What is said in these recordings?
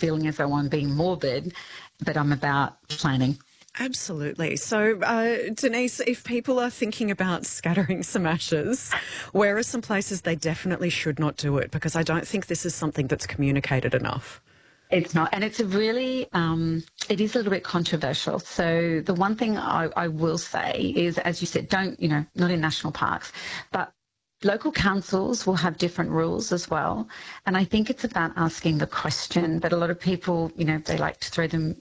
feeling as though I'm being morbid, but I'm about planning. Absolutely. So, Denise, if people are thinking about scattering some ashes, where are some places they definitely should not do it? Because I don't think this is something that's communicated enough. It's not, and it's a really, it is a little bit controversial. So the one thing I will say is, as you said, don't, not in national parks, but local councils will have different rules as well. And I think it's about asking the question, but a lot of people, they like to throw them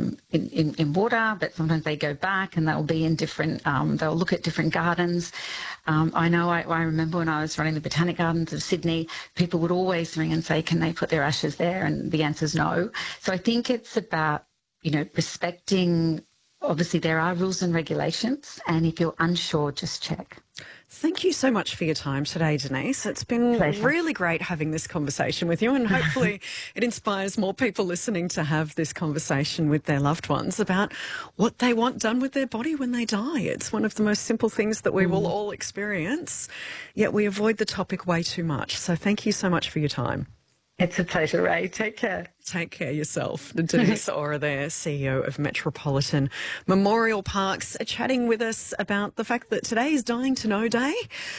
in water, but sometimes they go back and they'll be in different, they'll look at different gardens. I know I remember when I was running the Botanic Gardens of Sydney, people would always ring and say, can they put their ashes there? And the answer is no. So I think it's about, respecting, obviously there are rules and regulations, and if you're unsure, just check. Thank you so much for your time today, Denise. It's been really great having this conversation with you, and hopefully it inspires more people listening to have this conversation with their loved ones about what they want done with their body when they die. It's one of the most simple things that we will all experience, yet we avoid the topic way too much. So thank you so much for your time. It's a pleasure, Ray. Take care. Take care yourself. Denise Ora there, CEO of Metropolitan Memorial Parks, chatting with us about the fact that today is Dying to Know Day.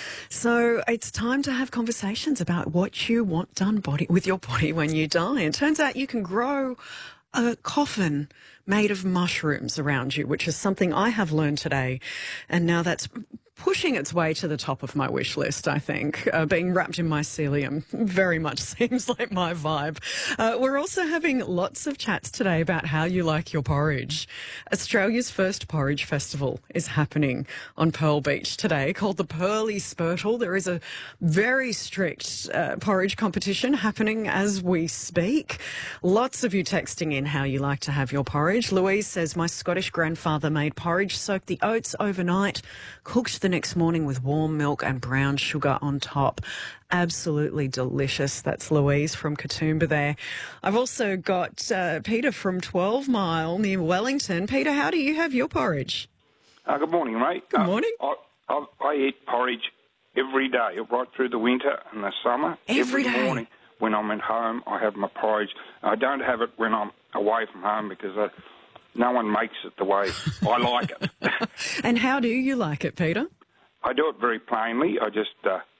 So it's time to have conversations about what you want done with your body when you die. And it turns out you can grow a coffin made of mushrooms around you, which is something I have learned today. And now that's pushing its way to the top of my wish list, I think. Being wrapped in mycelium very much seems like my vibe. We're also having lots of chats today about how you like your porridge. Australia's first porridge festival is happening on Pearl Beach today, called the Pearly Spurtle. There is a very strict porridge competition happening as we speak. Lots of you texting in how you like to have your porridge. Louise says, my Scottish grandfather made porridge, soaked the oats overnight, cooked the next morning with warm milk and brown sugar on top. Absolutely delicious. That's Louise from Katoomba there. I've also got Peter from 12 Mile near Wellington. Peter, how do you have your porridge? Good morning, mate. Good morning. I eat porridge every day, right through the winter and the summer. Every day? Morning when I'm at home, I have my porridge. I don't have it when I'm away from home because no one makes it the way I like it. And how do you like it, Peter? I do it very plainly. I just,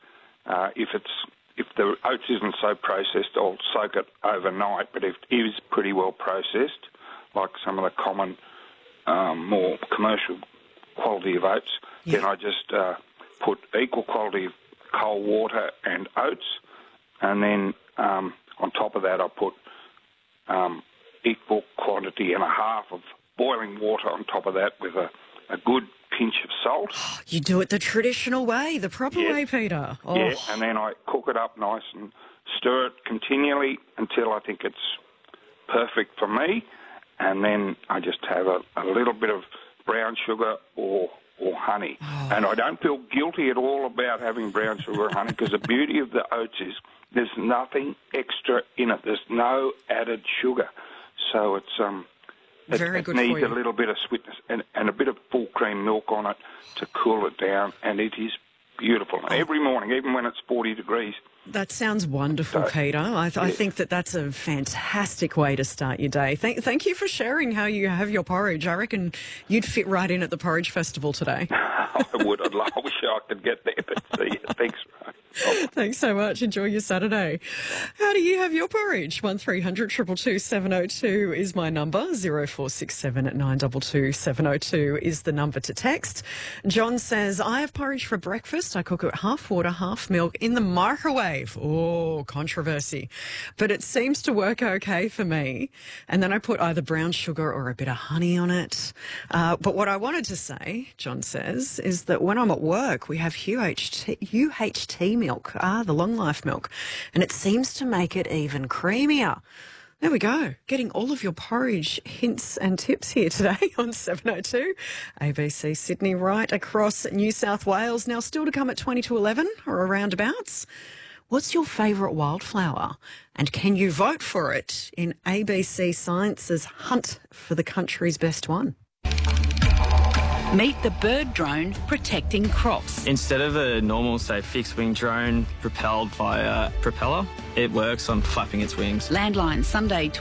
if the oats isn't so processed, I'll soak it overnight. But if it is pretty well processed, like some of the common, more commercial quality of oats, then I just put equal quality of cold water and oats, and then on top of that I put equal quantity and a half of boiling water on top of that with a good pinch of salt. You do it the traditional way, the proper way, Peter. Oh. Yeah, and then I cook it up nice and stir it continually until I think it's perfect for me, and then I just have a little bit of brown sugar or honey. Oh. And I don't feel guilty at all about having brown sugar or honey because the beauty of the oats is there's nothing extra in it. There's no added sugar. So it's very good it needs for you. A little bit of sweetness and a bit of full cream milk on it to cool it down, and it is beautiful. Oh. Every morning, even when it's 40 degrees. That sounds wonderful, Peter. I think that's a fantastic way to start your day. Thank you for sharing how you have your porridge. I reckon you'd fit right in at the Porridge Festival today. I would. I wish I could get there, but see, thanks, Ray. Oh. Thanks so much. Enjoy your Saturday. How do you have your porridge? 1300 222 702 is my number. 0467 922 702 is the number to text. John says, I have porridge for breakfast. I cook it half water, half milk in the microwave. Oh, controversy. But it seems to work okay for me. And then I put either brown sugar or a bit of honey on it. But what I wanted to say, John says, is that when I'm at work, we have UHT milk, the long life milk, and it seems to make it even creamier. There we go. Getting all of your porridge hints and tips here today on 702 ABC Sydney, right across New South Wales. Now still to come at 20 to 11 or aroundabouts. What's your favourite wildflower? And can you vote for it in ABC Science's hunt for the country's best one? Meet the bird drone protecting crops. Instead of a normal, say, fixed-wing drone propelled by a propeller, it works on flapping its wings. Landline, Sunday,